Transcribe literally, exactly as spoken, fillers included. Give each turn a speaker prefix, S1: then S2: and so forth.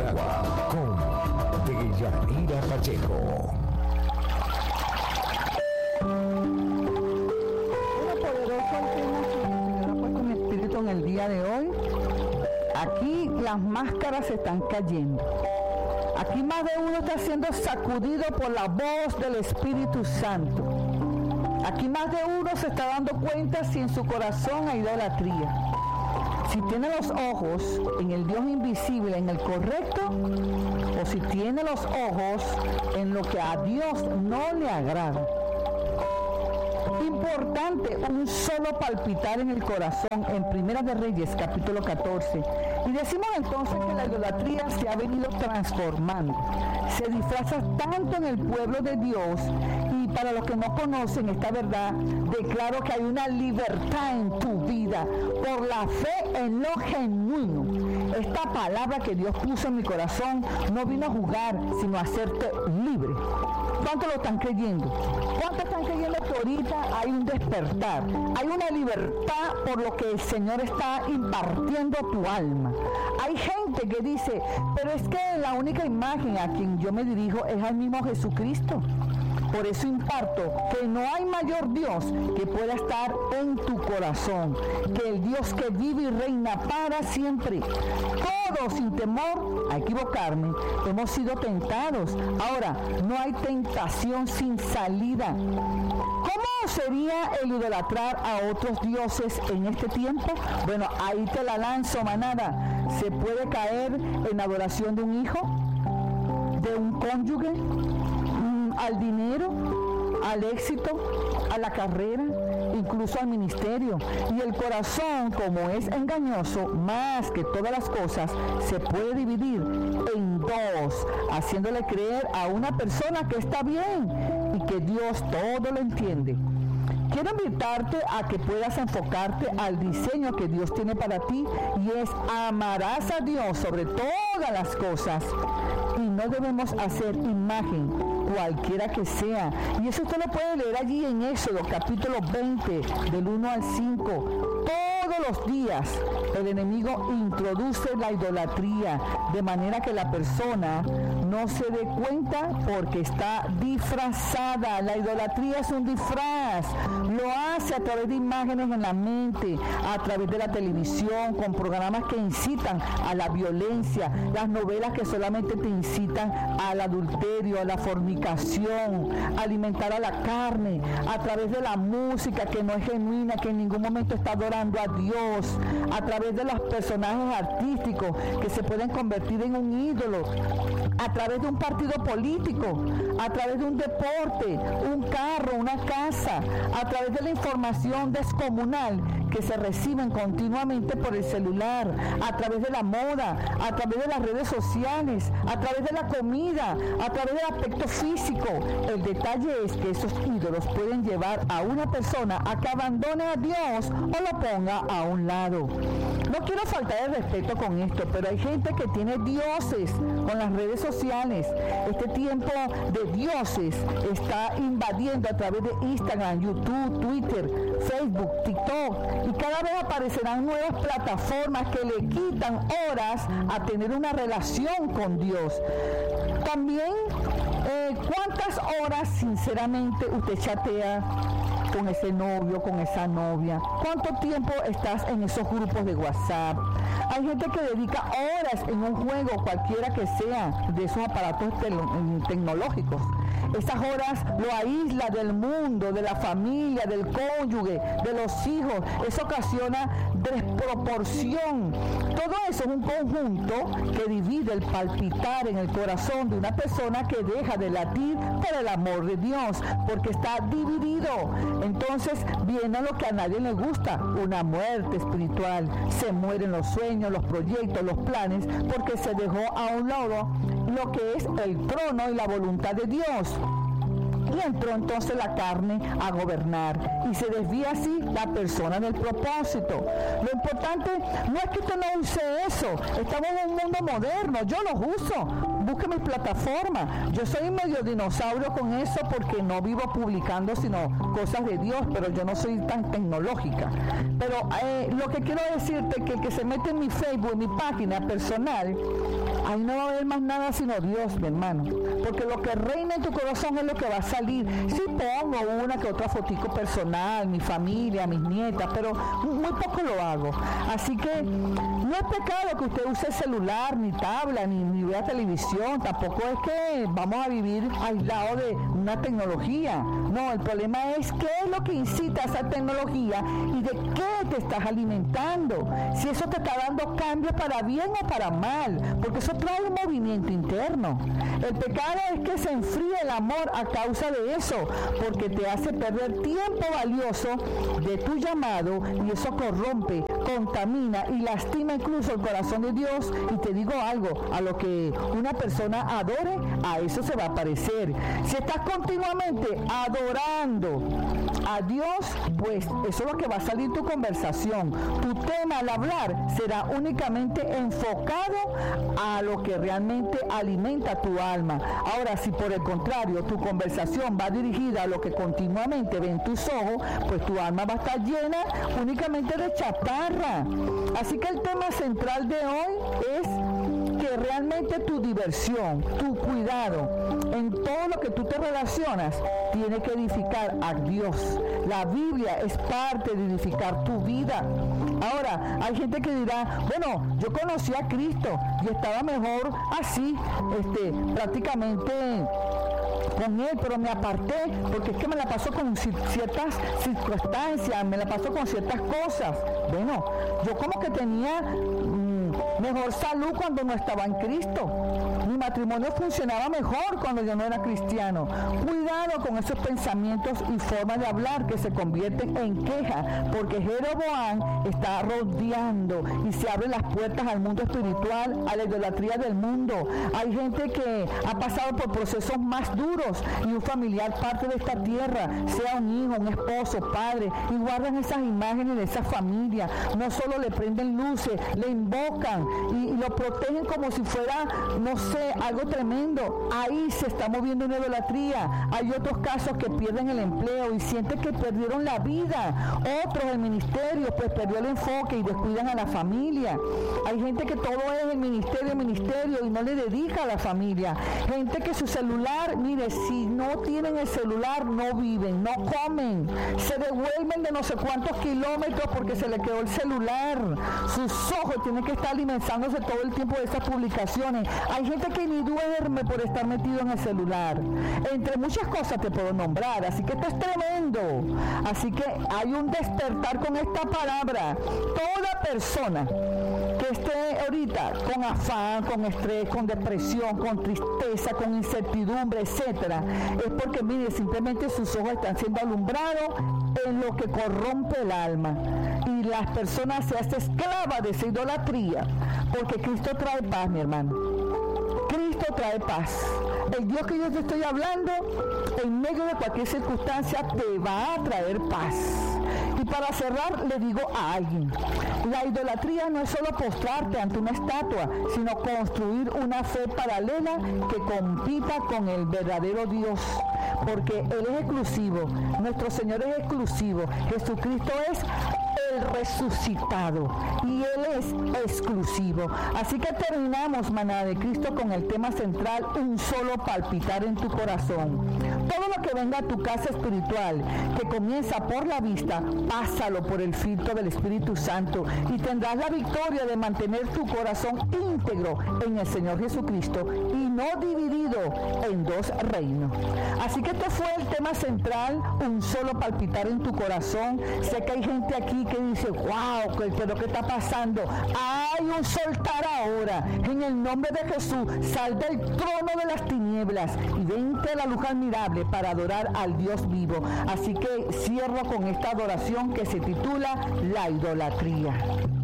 S1: Agua con Deyanira Pacheco.
S2: Bueno, poderoso el tema que el Señor ha puesto en mi espíritu en el día de hoy. Aquí las máscaras se están cayendo. Aquí más de uno está siendo sacudido por la voz del Espíritu Santo. Aquí más de uno se está dando cuenta si en su corazón hay idolatría. Si tiene los ojos en el Dios invisible, en el correcto, o si tiene los ojos en lo que a Dios no le agrada. Importante, un solo palpitar en el corazón en Primera de Reyes, capítulo catorce. Y decimos entonces que la idolatría se ha venido transformando. Se disfraza tanto en el pueblo de Dios, y para los que no conocen esta verdad, declaro que hay una libertad en tu vida por la fe en lo genuino. Esta palabra que Dios puso en mi corazón no vino a jugar, sino a hacerte libre. ¿Cuántos lo están creyendo? ¿Cuántos están creyendo que ahorita hay un despertar? Hay una libertad por lo que el Señor está impartiendo a tu alma. Hay gente que dice, pero es que la única imagen a quien yo me dirijo es al mismo Jesucristo. Por eso imparto que no hay mayor Dios que pueda estar en tu corazón, que el Dios que vive y reina para siempre. Todos, sin temor a equivocarme, hemos sido tentados. Ahora, no hay tentación sin salida. ¿Cómo sería el idolatrar a otros dioses en este tiempo? Bueno, ahí te la lanzo, manada. ¿Se puede caer en adoración de un hijo? ¿De un cónyuge? ¿Al dinero? ¿Al éxito? ¿A la carrera? Incluso al ministerio. Y el corazón, como es engañoso, más que todas las cosas, se puede dividir en dos, haciéndole creer a una persona que está bien y que Dios todo lo entiende. Quiero invitarte a que puedas enfocarte al diseño que Dios tiene para ti, y es amarás a Dios sobre todas las cosas. Y no debemos hacer imagen, cualquiera que sea. Y eso usted lo puede leer allí en Éxodo, capítulo veinte, del uno al cinco. Todos los días el enemigo introduce la idolatría, de manera que la persona no se dé cuenta porque está disfrazada. La idolatría es un disfraz. Lo hace a través de imágenes en la mente, a través de la televisión, con programas que incitan a la violencia, las novelas que solamente te incitan al adulterio, a la fornicación, a alimentar a la carne, a través de la música que no es genuina, que en ningún momento está adorando a Dios, a través de los personajes artísticos que se pueden convertir en un ídolo, a través de un partido político, a través de un deporte, un carro, una casa, a través de la información descomunal que se reciben continuamente por el celular, a través de la moda, a través de las redes sociales, a través de la comida, a través del aspecto físico. El detalle es que esos ídolos pueden llevar a una persona a que abandone a Dios o lo ponga a un lado. No quiero faltar el respeto con esto, pero hay gente que tiene dioses con las redes sociales. Este tiempo de dioses está invadiendo a través de Instagram, YouTube, Twitter, Facebook, TikTok, y cada vez aparecerán nuevas plataformas que le quitan horas a tener una relación con Dios. También, eh, ¿cuántas horas sinceramente usted chatea con ese novio, con esa novia? ¿Cuánto tiempo estás en esos grupos de WhatsApp? Hay gente que dedica horas en un juego, cualquiera que sea, de esos aparatos te- tecnológicos. Esas horas lo aísla del mundo, de la familia, del cónyuge, de los hijos. Eso ocasiona desproporción. Todo eso es un conjunto que divide el palpitar en el corazón de una persona que deja de latir por el amor de Dios, porque está dividido. Entonces viene lo que a nadie le gusta, una muerte espiritual. Se mueren los sueños, los proyectos, los planes, porque se dejó a un lado lo que es el trono y la voluntad de Dios. Y entró entonces la carne a gobernar, y se desvía así la persona del propósito. Lo importante no es que usted no use eso. Estamos en un mundo moderno, yo los uso. busque mis plataformas. Yo soy medio dinosaurio con eso porque no vivo publicando sino cosas de Dios, pero yo no soy tan tecnológica. Pero eh, lo que quiero decirte es que el que se mete en mi Facebook, en mi página personal, ahí no va a haber más nada sino Dios, mi hermano. Porque lo que reina en tu corazón es lo que va a salir. Sí pongo una que otra fotico personal, mi familia, mis nietas, pero muy poco lo hago. Así que no es pecado que usted use celular, ni tabla, ni, ni vea televisión. Tampoco es que vamos a vivir aislados de una tecnología. No, el problema es qué es lo que incita a esa tecnología y de qué te estás alimentando. Si eso te está dando cambios para bien o para mal, porque eso trae un movimiento interno. El pecado es que se enfríe el amor a causa de eso, porque te hace perder tiempo valioso de tu llamado y eso corrompe, contamina y lastima incluso el corazón de Dios. Y te digo algo, a lo que una persona adore, a eso se va a parecer. Si estás continuamente adorando a Dios, pues eso es lo que va a salir tu conversación. Tu tema al hablar será únicamente enfocado a lo que realmente alimenta tu alma. Ahora, si por el contrario tu conversación va dirigida a lo que continuamente ven tus ojos, pues tu alma va a estar llena únicamente de chatarra. Así que el tema central de hoy es que realmente tu diversión, tu cuidado en todo lo que tú te relacionas tiene que edificar a Dios. La Biblia es parte de edificar tu vida. Ahora, hay gente que dirá, bueno, yo conocí a Cristo y estaba mejor así, este, prácticamente con Él, pero me aparté porque es que me la pasó con ciertas circunstancias, me la pasó con ciertas cosas. Bueno, yo como que tenía mmm, mejor salud cuando no estaba en Cristo. Mi matrimonio funcionaba mejor cuando yo no era cristiano. Cuidado con esos pensamientos y formas de hablar que se convierten en queja, porque Jeroboam está rodeando y se abren las puertas al mundo espiritual, a la idolatría del mundo. Hay gente que ha pasado por procesos más duros y un familiar parte de esta tierra, sea un hijo, un esposo, padre, y guardan esas imágenes de esa familia. No solo le prenden luces, le invocan y, y lo protegen como si fuera, no sé, algo tremendo. Ahí se está moviendo una idolatría. Hay otros casos que pierden el empleo y sienten que perdieron la vida. Otros, el ministerio, pues perdió el enfoque y descuidan a la familia. Hay gente que todo es el ministerio, el ministerio y no le dedica a la familia. Gente que su celular, mire, si no tienen el celular, no viven, no comen. Se devuelven de no sé cuántos kilómetros porque se le quedó el celular. Sus ojos tienen que estar alimentándose todo el tiempo de esas publicaciones. Hay gente que ni duerme por estar metido en el celular. Entre muchas cosas te puedo nombrar, así que esto es tremendo. Así que hay un despertar con esta palabra. Toda persona que esté ahorita con afán, con estrés, con depresión, con tristeza, con incertidumbre, etcétera, es porque, mire, simplemente sus ojos están siendo alumbrados en lo que corrompe el alma. Y las personas se hacen esclavas de esa idolatría, porque Cristo trae paz, mi hermano. Cristo trae paz. El Dios que yo te estoy hablando, en medio de cualquier circunstancia, te va a traer paz. Y para cerrar, le digo a alguien, la idolatría no es solo postrarte ante una estatua, sino construir una fe paralela que compita con el verdadero Dios. Porque Él es exclusivo, nuestro Señor es exclusivo, Jesucristo es el resucitado y Él es exclusivo. Así que terminamos, manada de Cristo, con el tema central, un solo palpitar en tu corazón. Todo lo que venga a tu casa espiritual, que comienza por la vista, pásalo por el filtro del Espíritu Santo y tendrás la victoria de mantener tu corazón íntegro en el Señor Jesucristo y no dividido en dos reinos. Así que este fue el tema central, un solo palpitar en tu corazón. Sé que hay gente aquí que dice, wow, pero ¿qué está pasando? Hay un soltar ahora. En el nombre de Jesús, sal del trono de las tinieblas y vente a la luz admirable para adorar al Dios vivo. Así que cierro con esta adoración que se titula La Idolatría.